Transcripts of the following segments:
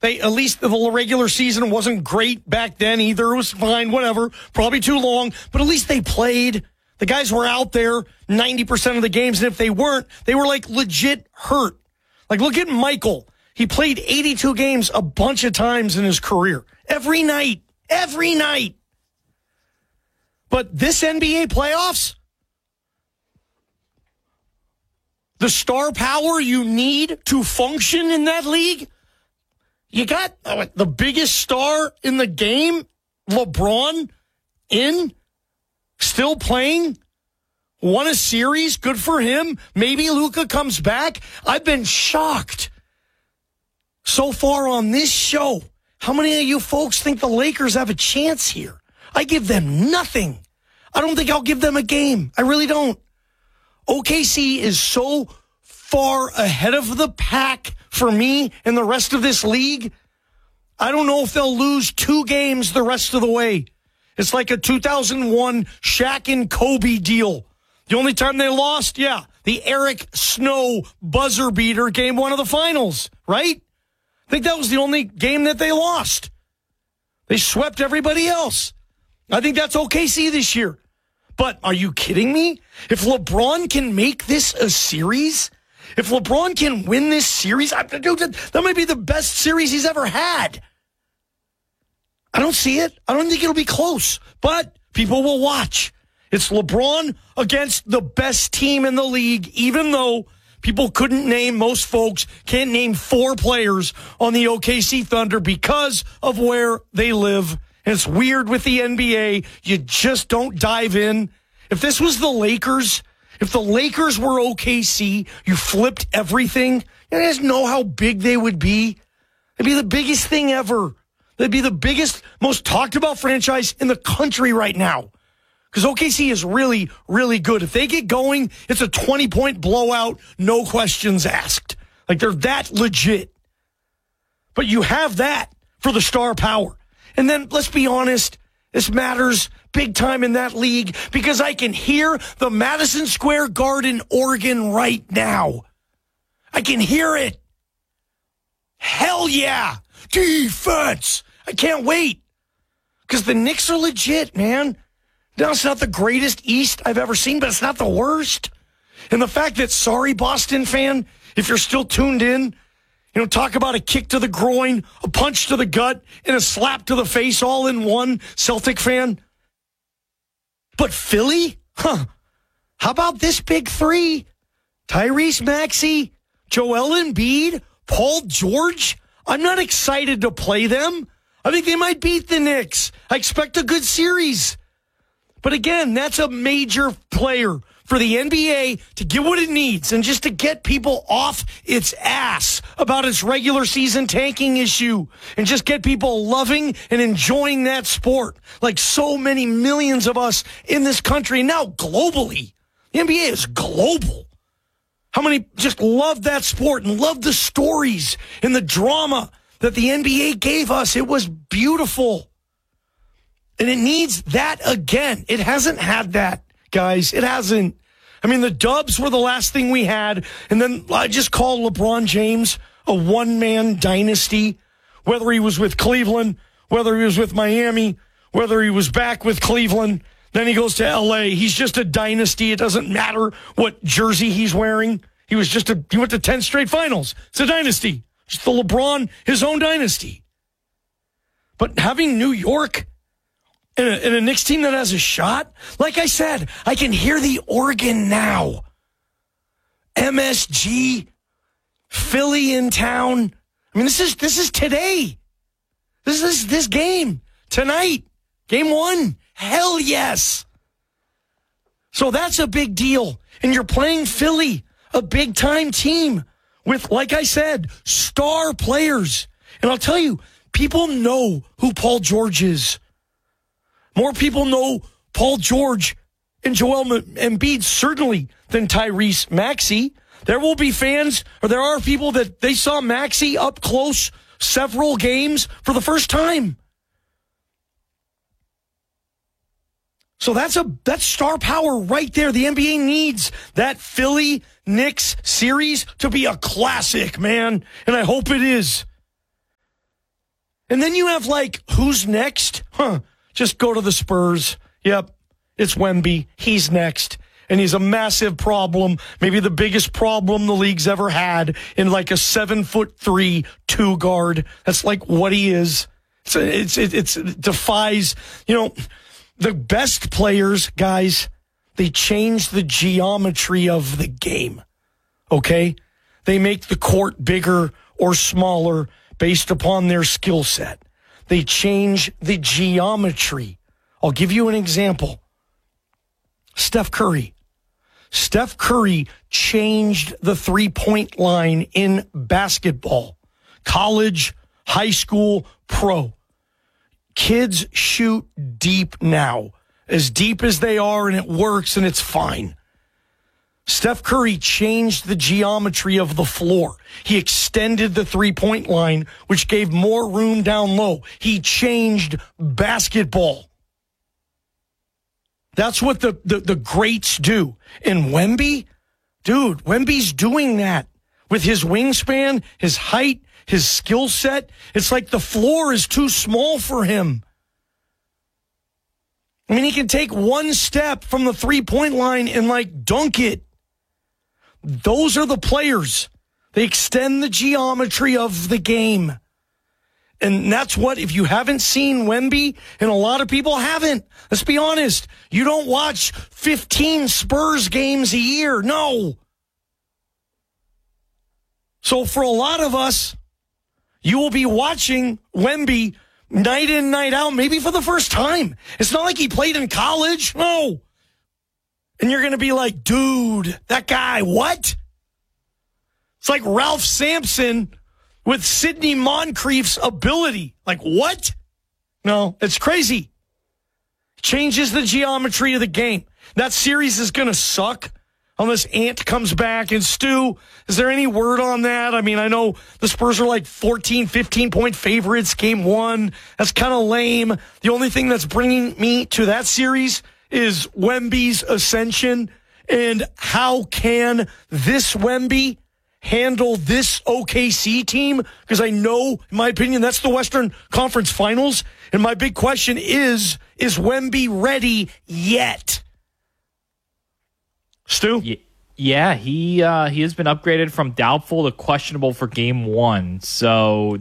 At least the regular season wasn't great back then either. It was fine, whatever. Probably too long, but at least they played. The guys were out there 90% of the games, and if they weren't, they were like legit hurt. Like, look at Michael. He played 82 games a bunch of times in his career. Every night. Every night. But this NBA playoffs, the star power you need to function in that league, you got the biggest star in the game, LeBron, still playing, won a series, good for him. Maybe Luka comes back. I've been shocked so far on this show. How many of you folks think the Lakers have a chance here? I give them nothing. I don't think I'll give them a game. I really don't. OKC is so far ahead of the pack for me and the rest of this league. I don't know if they'll lose 2 games the rest of the way. It's like a 2001 Shaq and Kobe deal. The only time they lost, the Eric Snow buzzer beater game 1 of the finals, right? I think that was the only game that they lost. They swept everybody else. I think that's OKC this year. But are you kidding me? If LeBron can make this a series, if LeBron can win this series, that might be the best series he's ever had. I don't see it. I don't think it'll be close, but people will watch. It's LeBron against the best team in the league, even though people couldn't name, most folks can't name 4 players on the OKC Thunder because of where they live. And it's weird with the NBA. You just don't dive in. If this was the Lakers, if the Lakers were OKC, you flipped everything. You guys know how big they would be. They'd be the biggest thing ever. They'd be the biggest, most talked about franchise in the country right now. Because OKC is really, really good. If they get going, it's a 20-point blowout, no questions asked. Like, they're that legit. But you have that for the star power. And then, let's be honest, this matters big time in that league because I can hear the Madison Square Garden organ right now. I can hear it. Hell yeah. Defense. I can't wait. Because the Knicks are legit, man. Now, it's not the greatest East I've ever seen, but it's not the worst. And the fact that, sorry, Boston fan, if you're still tuned in, talk about a kick to the groin, a punch to the gut, and a slap to the face all in one, Celtic fan. But Philly? How about this big 3? Tyrese Maxey, Joel Embiid, Paul George? I'm not excited to play them. I think they might beat the Knicks. I expect a good series. But again, that's a major player for the NBA to get what it needs and just to get people off its ass about its regular season tanking issue and just get people loving and enjoying that sport like so many millions of us in this country. Now globally, the NBA is global. How many just love that sport and love the stories and the drama that the NBA gave us? It was beautiful. And it needs that again. It hasn't had that, guys. It hasn't. I mean, the Dubs were the last thing we had. And then I just call LeBron James a one-man dynasty. Whether he was with Cleveland, whether he was with Miami, whether he was back with Cleveland, then he goes to L.A. He's just a dynasty. It doesn't matter what jersey he's wearing. He went to 10 straight finals. It's a dynasty. Just the LeBron, his own dynasty. But having New York in a Knicks team that has a shot, like I said, I can hear the organ now. MSG, Philly in town. I mean, this is today. This is this game tonight. Game 1. Hell yes. So that's a big deal. And you're playing Philly, a big time team with, like I said, star players. And I'll tell you, people know who Paul George is. More people know Paul George and Joel Embiid certainly than Tyrese Maxey. There will be fans, or there are people that they saw Maxey up close several games for the first time. So that's star power right there. The NBA needs that Philly Knicks series to be a classic, man. And I hope it is. And then you have who's next? Just go to the Spurs. Yep, it's Wemby. He's next. And he's a massive problem, maybe the biggest problem the league's ever had in a 7'3" 2 guard. That's what he is. It defies, the best players, guys, they change the geometry of the game. Okay? They make the court bigger or smaller based upon their skill set. They change the geometry. I'll give you an example. Steph Curry. Steph Curry changed the three-point line in basketball. College, high school, pro. Kids shoot deep now. As deep as they are, and it works, and it's fine. Steph Curry changed the geometry of the floor. He extended the three-point line, which gave more room down low. He changed basketball. That's what the greats do. And Wemby, dude, Wemby's doing that with his wingspan, his height, his skill set. It's like the floor is too small for him. I mean, he can take one step from the three-point line and dunk it. Those are the players. They extend the geometry of the game. And that's what, if you haven't seen Wemby, and a lot of people haven't, let's be honest, you don't watch 15 Spurs games a year. No. So for a lot of us, you will be watching Wemby night in, night out, maybe for the first time. It's not like he played in college. No. And you're going to be like, dude, that guy, what? It's like Ralph Sampson with Sidney Moncrief's ability. What? No, it's crazy. Changes the geometry of the game. That series is going to suck unless Ant comes back. And Stu, is there any word on that? I mean, I know the Spurs are 14, 15-point favorites game one. That's kind of lame. The only thing that's bringing me to that series is Wemby's ascension. And how can this Wemby handle this OKC team? Because I know, in my opinion, that's the Western Conference Finals. And my big question is Wemby ready yet? Stu? Yeah, he has been upgraded from doubtful to questionable for game one. So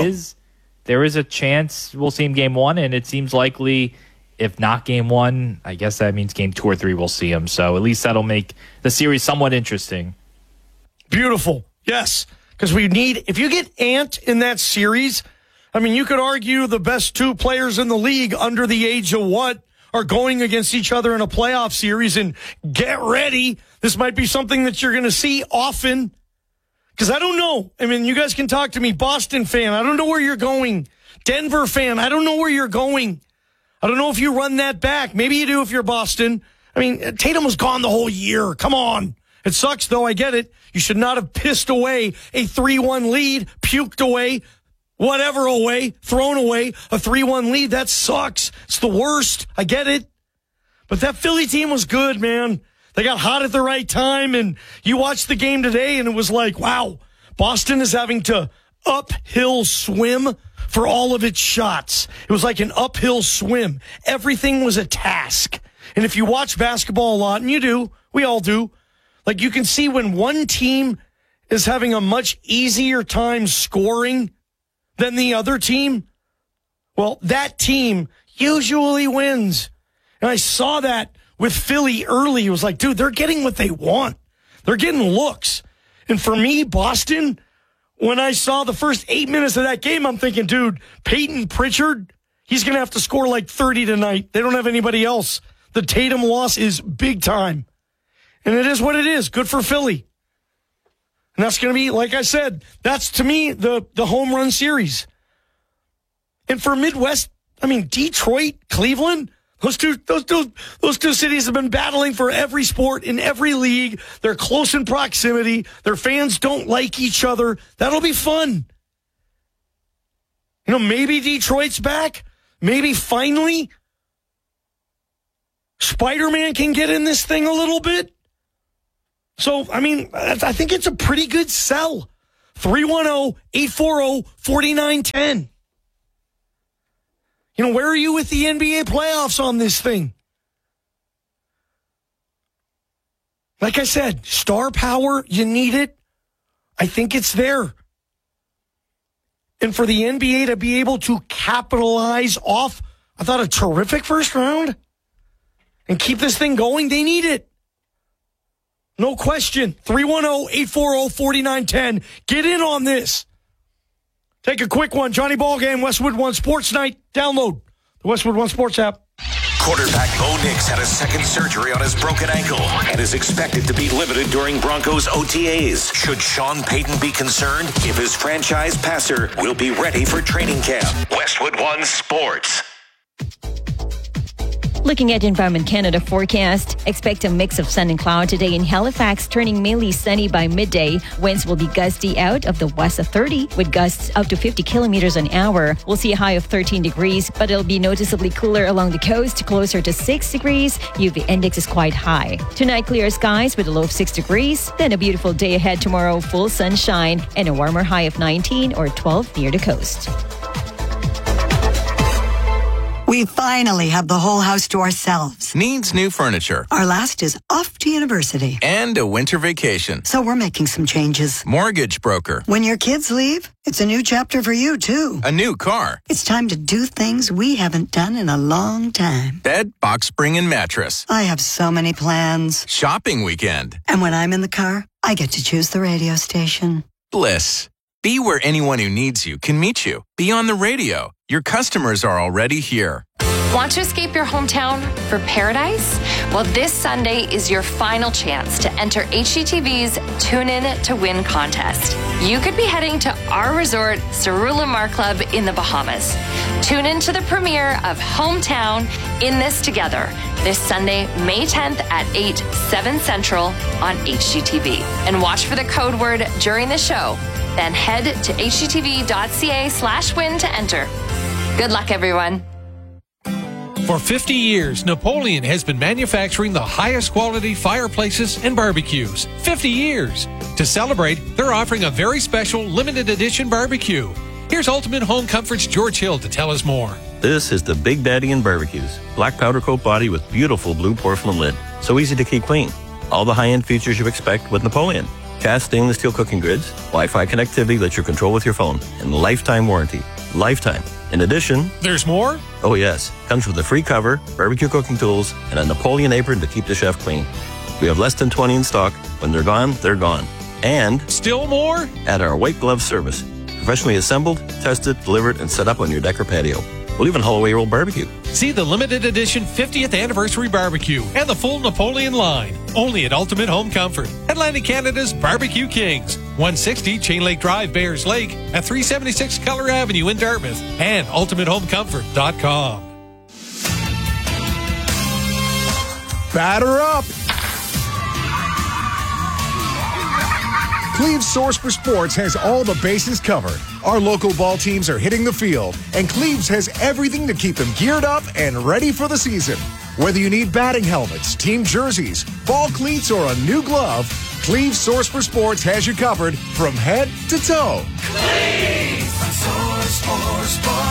there is a chance we'll see him game one, and it seems likely, if not game one, I guess that means game 2 or 3 we'll see him. So at least that'll make the series somewhat interesting. Beautiful. Yes. Because if you get Ant in that series, I mean, you could argue the best 2 players in the league under the age of are going against each other in a playoff series, and get ready. This might be something that you're going to see often. Because I don't know. I mean, you guys can talk to me. Boston fan, I don't know where you're going. Denver fan, I don't know where you're going. I don't know if you run that back. Maybe you do if you're Boston. I mean, Tatum was gone the whole year. Come on. It sucks, though. I get it. You should not have pissed away a 3-1 lead, puked away, whatever away, thrown away a 3-1 lead. That sucks. It's the worst. I get it. But that Philly team was good, man. They got hot at the right time, and you watched the game today, and it was like, wow, Boston is having to uphill swim for all of its shots. It was like an uphill swim. Everything was a task. And if you watch basketball a lot, and you do, we all do, you can see when one team is having a much easier time scoring than the other team, well, that team usually wins. And I saw that with Philly early. It was like, dude, they're getting what they want. They're getting looks. And for me, Boston, when I saw the first 8 minutes of that game, I'm thinking, dude, Peyton Pritchard, he's going to have to score 30 tonight. They don't have anybody else. The Tatum loss is big time. And it is what it is. Good for Philly. And that's going to be, like I said, that's to me the home run series. And for Midwest, I mean, Detroit, Cleveland, those two cities have been battling for every sport in every league. They're close in proximity. Their fans don't like each other. That'll be fun. Maybe Detroit's back. Maybe finally Spider-Man can get in this thing a little bit. So, I mean, I think it's a pretty good sell. 310-840-4910. Where are you with the NBA playoffs on this thing? Like I said, star power, you need it. I think it's there. And for the NBA to be able to capitalize off, I thought, a terrific first round and keep this thing going, they need it. No question. 310-840-4910. Get in on this. Take a quick one. Johnny Ballgame, Westwood One Sports Night. Download the Westwood One Sports app. Quarterback Bo Nix had a second surgery on his broken ankle and is expected to be limited during Broncos OTAs. Should Sean Payton be concerned if his franchise passer will be ready for training camp? Westwood One Sports. Looking at Environment Canada forecast, expect a mix of sun and cloud today in Halifax, turning mainly sunny by midday. Winds will be gusty out of the west of 30, with gusts up to 50 kilometers an hour. We'll see a high of 13 degrees, but it'll be noticeably cooler along the coast, closer to 6 degrees. UV index is quite high. Tonight, clear skies with a low of 6 degrees. Then a beautiful day ahead tomorrow, full sunshine, and a warmer high of 19 or 12 near the coast. We finally have the whole house to ourselves. Needs new furniture. Our last is off to university. And a winter vacation. So we're making some changes. Mortgage broker. When your kids leave, it's a new chapter for you, too. A new car. It's time to do things we haven't done in a long time. Bed, box spring, and mattress. I have so many plans. Shopping weekend. And when I'm in the car, I get to choose the radio station. Bliss. Be where anyone who needs you can meet you. Be on the radio. Your customers are already here. Want to escape your hometown for paradise? Well, this Sunday is your final chance to enter HGTV's Tune In to Win contest. You could be heading to our resort, Cerullimar Club in the Bahamas. Tune in to the premiere of Hometown In This Together this Sunday, May 10th at 8, 7 Central on HGTV. And watch for the code word during the show. Then head to hgtv.ca/win to enter. Good luck, everyone. For 50 years, Napoleon has been manufacturing the highest quality fireplaces and barbecues. 50 years. To celebrate, they're offering a very special limited edition barbecue. Here's Ultimate Home Comfort's George Hill to tell us more. This is the Big Daddy in Barbecues. Black powder coat body with beautiful blue porcelain lid. So easy to keep clean. All the high-end features you expect with Napoleon. Cast stainless steel cooking grids, Wi-Fi connectivity lets you control with your phone, and lifetime warranty. Lifetime. In addition... There's more? Oh, yes. Comes with a free cover, barbecue cooking tools, and a Napoleon apron to keep the chef clean. We have less than 20 in stock. When they're gone, they're gone. And... Still more? At our white glove service. Professionally assembled, tested, delivered, and set up on your deck or patio. We'll even haul away your old barbecue. See the limited edition 50th anniversary barbecue and the full Napoleon line. Only at Ultimate Home Comfort. Atlantic Canada's Barbecue Kings. 160 Chain Lake Drive, Bayers Lake. At 376 Keller Avenue in Dartmouth. And UltimateHomeComfort.com. Batter up! Cleve's Source for Sports has all the bases covered. Our local ball teams are hitting the field, and Cleve's has everything to keep them geared up and ready for the season. Whether you need batting helmets, team jerseys, ball cleats, or a new glove, Cleve's Source for Sports has you covered from head to toe. Cleve's Source for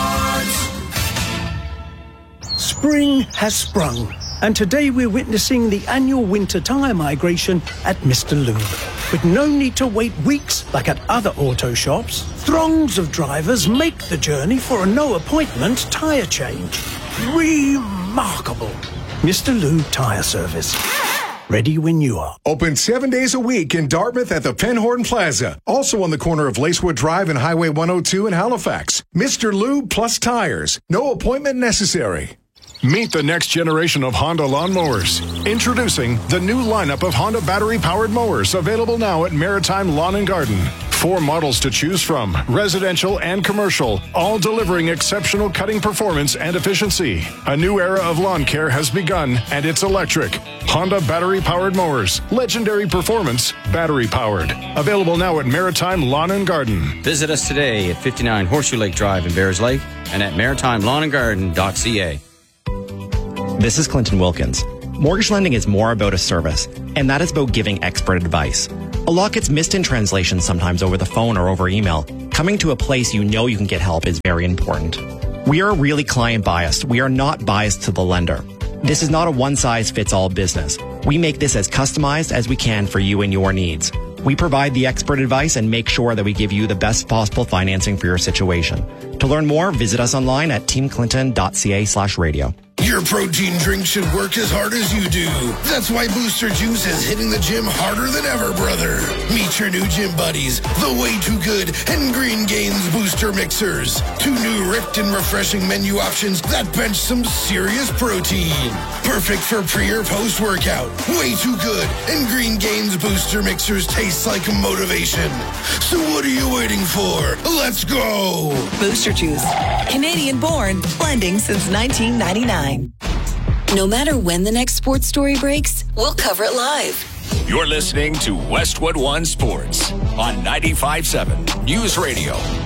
Sports. Spring has sprung, and today we're witnessing the annual winter tyre migration at Mr. Lube. With no need to wait weeks like at other auto shops, throngs of drivers make the journey for a no-appointment tyre change. Remarkable. Mr. Lube Tyre Service. Ready when you are. Open 7 days a week in Dartmouth at the Penhorn Plaza. Also on the corner of Lacewood Drive and Highway 102 in Halifax. Mr. Lube plus tires. No appointment necessary. Meet the next generation of Honda lawnmowers. Introducing the new lineup of Honda battery-powered mowers, available now at Maritime Lawn and Garden. 4 models to choose from, residential and commercial, all delivering exceptional cutting performance and efficiency. A new era of lawn care has begun, and it's electric. Honda battery-powered mowers. Legendary performance, battery-powered. Available now at Maritime Lawn and Garden. Visit us today at 59 Horseshoe Lake Drive in Bayers Lake and at maritimelawnandgarden.ca. This is Clinton Wilkins. Mortgage lending is more about a service, and that is about giving expert advice. A lot gets missed in translation sometimes over the phone or over email. Coming to a place you know you can get help is very important. We are really client biased. We are not biased to the lender. This is not a one-size-fits-all business. We make this as customized as we can for you and your needs. We provide the expert advice and make sure that we give you the best possible financing for your situation. To learn more, visit us online at teamclinton.ca/radio. Your protein drink should work as hard as you do. That's why Booster Juice is hitting the gym harder than ever, brother. Meet your new gym buddies, the Way Too Good and Green Gains Booster Mixers. 2 new ripped and refreshing menu options that bench some serious protein. Perfect for pre or post workout. Way Too Good and Green Gains Booster Mixers taste like motivation. So what are you waiting for? Let's go! Booster Juice. Canadian born, blending since 1999. No matter when the next sports story breaks, we'll cover it live. You're listening to Westwood One Sports on 95.7 News Radio.